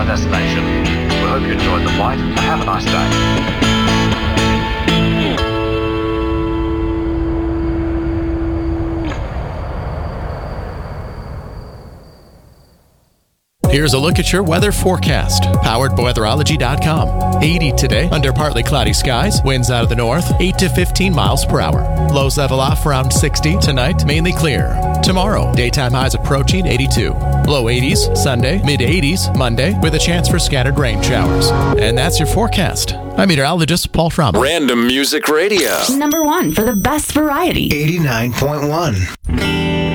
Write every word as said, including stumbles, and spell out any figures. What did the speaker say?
our destination. We hope you enjoyed the flight and have a nice day. Here's a look at your weather forecast, powered by weatherology dot com. eighty today, under partly cloudy skies, winds out of the north, eight to fifteen miles per hour. Lows level off around sixty. Tonight, mainly clear. Tomorrow, daytime highs approaching eighty-two. Low eighties, Sunday, mid eighties, Monday, with a chance for scattered rain showers. And that's your forecast. I'm meteorologist Paul Trauma. Random Music Radio. Number one for the best variety. eighty-nine point one.